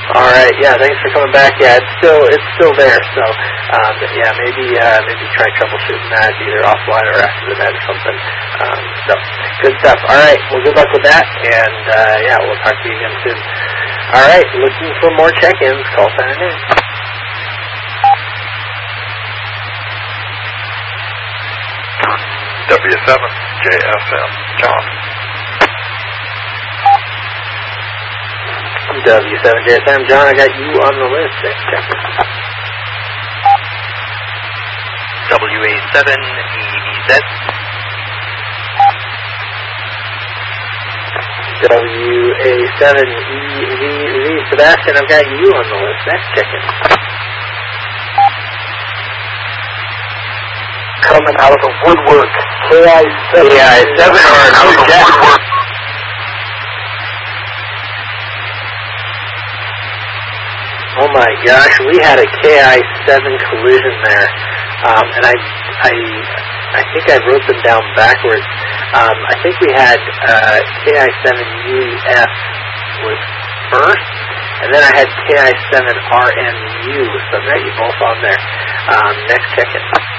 All right, yeah, thanks for coming back. Yeah, it's still there. So, yeah, maybe try troubleshooting that either offline or after the net or something. So, good stuff. All right, well, good luck with that, and yeah, we'll talk to you again soon. All right, looking for more check-ins. Call center name. W7JSM, John. W7JSM, John, I got you on the list. Next check-in. WA7EVZ. WA7EVZ, Sebastian, I've got you on the list. Next check-in. Coming out of the woodwork. KI7 or out of the woodwork. Oh my gosh, we had a KI7 collision there, and I think I wrote them down backwards. I think we had KI7UF was first, and then I had KI7RMU, so I've got you both on there. Next check-in.